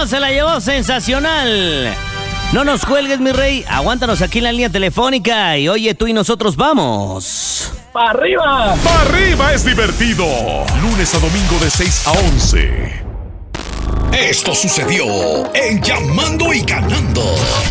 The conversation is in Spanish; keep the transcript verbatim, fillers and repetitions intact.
se la llevó sensacional. No nos cuelgues, mi rey. Aguántanos aquí en la línea telefónica. Y oye, tú y nosotros vamos. ¡Para arriba! ¡Para arriba es divertido! Lunes a domingo de seis a once. Esto sucedió en Llamando y Ganando.